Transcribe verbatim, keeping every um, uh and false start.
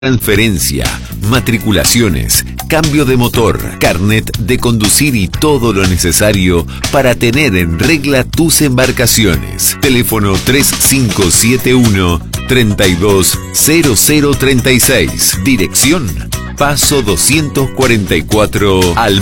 transferencia, matriculaciones, cambio de motor, carnet de conducir y todo lo necesario para tener en regla tus embarcaciones. Teléfono tres cinco siete uno, tres dos cero cero tres seis. Dirección Paso doscientos cuarenta y cuatro al